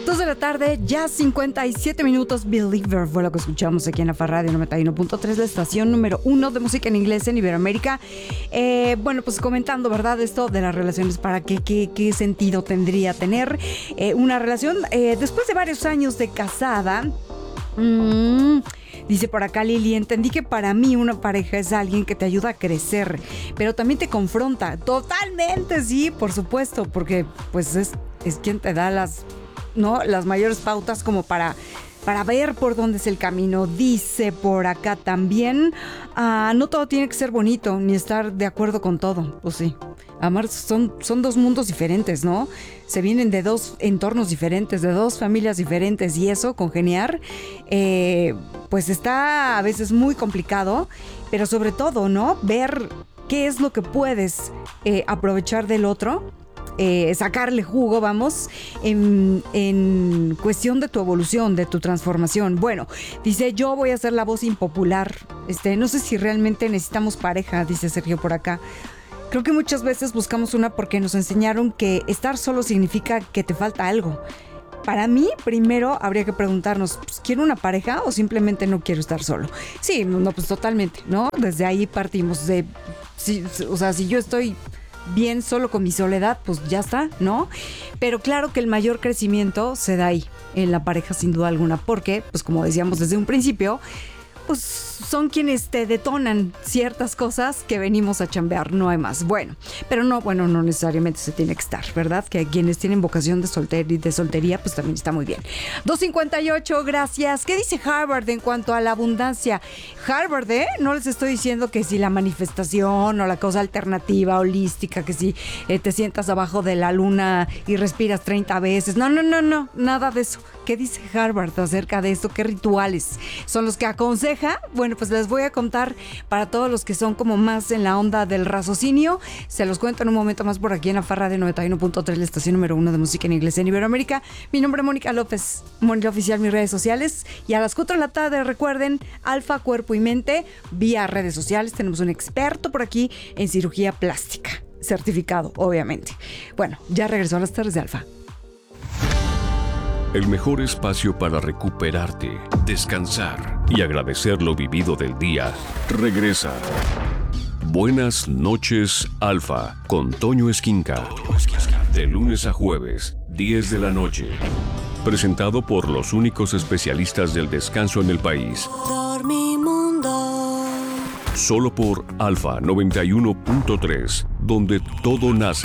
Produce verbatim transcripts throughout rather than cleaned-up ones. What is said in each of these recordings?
dos de la tarde, ya cincuenta y siete minutos. Believer fue lo que escuchamos aquí en la Farradio noventa y uno punto tres, la estación número uno de música en inglés en Iberoamérica. Eh, bueno, pues comentando, ¿verdad? Esto de las relaciones, ¿para qué, qué, qué sentido tendría tener eh, una relación eh, después de varios años de casada? Mmm... Dice por acá Lili, entendí que para mí una pareja es alguien que te ayuda a crecer, pero también te confronta. Totalmente, sí, por supuesto, porque pues es, es quien te da las, ¿no? las mayores pautas como para, para ver por dónde es el camino. Dice por acá también, ah, no todo tiene que ser bonito, ni estar de acuerdo con todo. Pues sí, amar son, son dos mundos diferentes, ¿no? Se vienen de dos entornos diferentes, de dos familias diferentes, y eso, congeniar, eh, pues está a veces muy complicado, pero sobre todo, ¿no? Ver qué es lo que puedes eh, aprovechar del otro, eh, sacarle jugo, vamos, en, en cuestión de tu evolución, de tu transformación. Bueno, dice, yo voy a ser la voz impopular. Este, no sé si realmente necesitamos pareja, dice Sergio por acá. Creo que muchas veces buscamos una porque nos enseñaron que estar solo significa que te falta algo. Para mí, primero habría que preguntarnos, pues, ¿quiero una pareja o simplemente no quiero estar solo? Sí, no, pues totalmente, ¿no? Desde ahí partimos de, si, o sea, si yo estoy bien solo con mi soledad, pues ya está, ¿no? Pero claro que el mayor crecimiento se da ahí, en la pareja sin duda alguna, porque, pues como decíamos desde un principio, pues son quienes te detonan ciertas cosas que venimos a chambear, no hay más. Bueno, pero no, bueno, no necesariamente se tiene que estar, ¿verdad? Que quienes tienen vocación de soltería, de soltería, pues también está muy bien. dos cincuenta y ocho, gracias. ¿Qué dice Harvard en cuanto a la abundancia? Harvard, ¿eh? No les estoy diciendo que si la manifestación o la cosa alternativa, holística, que si eh, te sientas abajo de la luna y respiras treinta veces. No, no, no, no, nada de eso. ¿Qué dice Harvard acerca de esto? ¿Qué rituales son los que aconseja? Bueno, pues les voy a contar para todos los que son como más en la onda del raciocinio. Se los cuento en un momento más por aquí en la Farradio noventa y uno punto tres, la estación número uno de música en inglés en Iberoamérica. Mi nombre es Mónica López, Mónica Oficial, mis redes sociales. Y a las cuatro de la tarde, recuerden, Alfa, Cuerpo y Mente, vía redes sociales. Tenemos un experto por aquí en cirugía plástica, certificado, obviamente. Bueno, ya regresó a las tardes de Alfa. El mejor espacio para recuperarte, descansar y agradecer lo vivido del día regresa. Buenas noches, Alfa, con Toño Esquinca. De lunes a jueves, diez de la noche. Presentado por los únicos especialistas del descanso en el país. Dormimundo. Solo por Alfa noventa y uno punto tres, donde todo nace.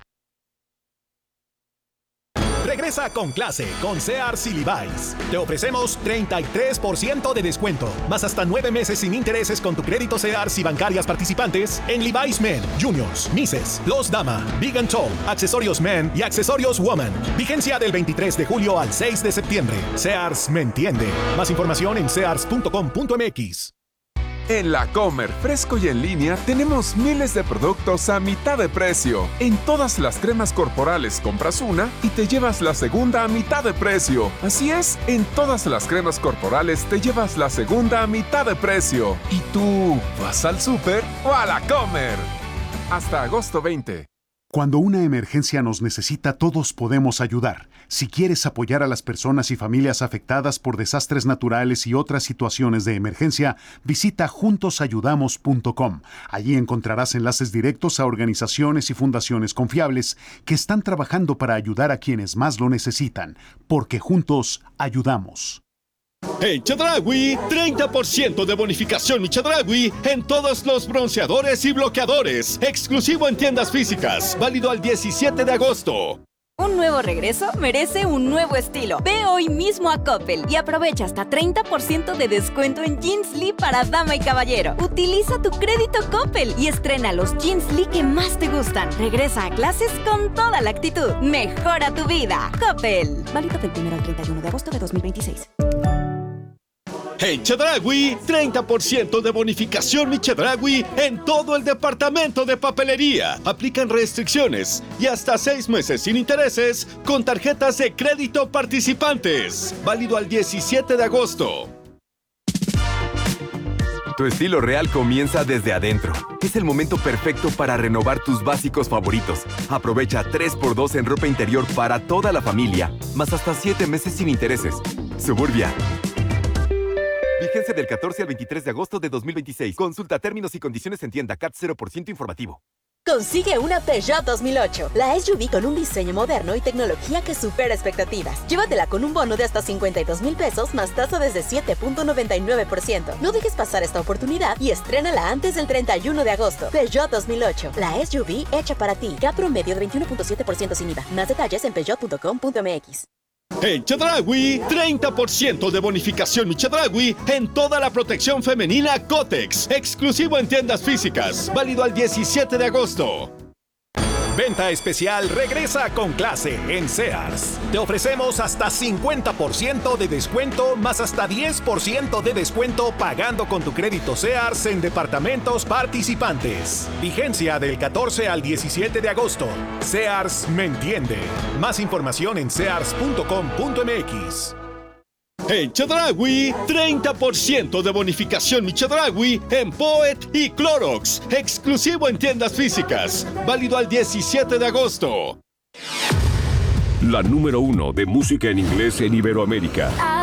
Regresa con clase con Sears y Levi's. Te ofrecemos treinta y tres por ciento de descuento, más hasta nueve meses sin intereses con tu crédito Sears y bancarias participantes en Levi's Men, Juniors, Misses, Los Dama, Big and Tall, accesorios Men y accesorios Woman. Vigencia del veintitrés de julio al seis de septiembre. Sears me entiende. Más información en sears punto com punto m x. En La Comer, fresco y en línea, tenemos miles de productos a mitad de precio. En todas las cremas corporales compras una y te llevas la segunda a mitad de precio. Así es, en todas las cremas corporales te llevas la segunda a mitad de precio. ¿Y tú vas al súper o a La Comer? Hasta agosto veinte. Cuando una emergencia nos necesita, todos podemos ayudar. Si quieres apoyar a las personas y familias afectadas por desastres naturales y otras situaciones de emergencia, visita juntos ayudamos punto com. Allí encontrarás enlaces directos a organizaciones y fundaciones confiables que están trabajando para ayudar a quienes más lo necesitan, porque juntos ayudamos. En Chedraui, treinta por ciento de bonificación y Chedraui en todos los bronceadores y bloqueadores. Exclusivo en tiendas físicas. Válido al diecisiete de agosto. Un nuevo regreso merece un nuevo estilo. Ve hoy mismo a Coppel y aprovecha hasta treinta por ciento de descuento en Jeans Lee para dama y caballero. Utiliza tu crédito Coppel y estrena los Jeans Lee que más te gustan. Regresa a clases con toda la actitud. Mejora tu vida. Coppel. Válido del primero al treinta y uno de agosto de dos mil veintiséis. En Chedraui, treinta por ciento de bonificación mi Chedraui en todo el departamento de papelería. Aplican restricciones y hasta seis meses sin intereses con tarjetas de crédito participantes. Válido al diecisiete de agosto. Tu estilo real comienza desde adentro. Es el momento perfecto para renovar tus básicos favoritos. Aprovecha tres por dos en ropa interior para toda la familia, más hasta siete meses sin intereses. Suburbia. Vigencia del catorce al veintitrés de agosto de dos mil veintiséis. Consulta términos y condiciones en tienda. C A T cero por ciento informativo. Consigue una Peugeot dos mil ocho, la S U V con un diseño moderno y tecnología que supera expectativas. Llévatela con un bono de hasta cincuenta y dos mil pesos más tasa desde siete punto noventa y nueve por ciento. No dejes pasar esta oportunidad y estrénala antes del treinta y uno de agosto. Peugeot dos mil ocho, la S U V hecha para ti. C A T promedio de veintiuno punto siete por ciento sin I V A. Más detalles en peugeot punto com punto m x. En Chedraui, treinta por ciento de bonificación mi Chedraui en toda la protección femenina Kotex. Exclusivo en tiendas físicas. Válido al diecisiete de agosto. Venta especial regresa con clase en Sears. Te ofrecemos hasta cincuenta por ciento de descuento más hasta diez por ciento de descuento pagando con tu crédito Sears en departamentos participantes. Vigencia del catorce al diecisiete de agosto. Sears me entiende. Más información en sears punto com punto m x. En Chedraui, treinta por ciento de bonificación mi Chedraui en Poet y Clorox. Exclusivo en tiendas físicas. Válido al diecisiete de agosto. La número uno de música en inglés en Iberoamérica.